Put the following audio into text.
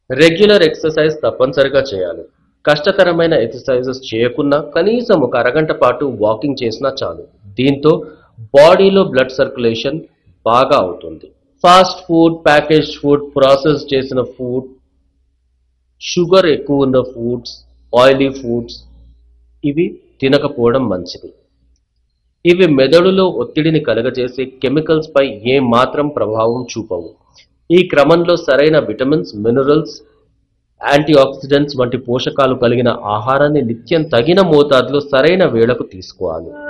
Regular exercise తప్పనిసరిగా చేయాలి. కష్టతరమైన ఎక్సర్సైజెస్ చేయకున్నా కనీసం ఒక అరగంట పాటు వాకింగ్ చేసినా చాలు. దీంతో బాడీలో బ్లడ్ సర్క్యులేషన్ బాగా అవుతుంది. Fast food, packaged food, process చేసిన ఫుడ్, షుగర్ ఎక్కువ ఉన్న ఫుడ్స్, ఆయిలీ ఫుడ్స్ ఇవి తినకపోవడం మంచిది. ఇవి మెదడులో ఒత్తిడిని కలుగజేసే కెమికల్స్ పై ఏమాత్రం ప్రభావం చూపవు. ఈ క్రమంలో సరైన విటమిన్స్, మినరల్స్, యాంటీ ఆక్సిడెంట్స్ వంటి పోషకాలు కలిగిన ఆహారాన్ని నిత్యం తగిన మోతాదులో సరైన వేళకు తీసుకోవాలి.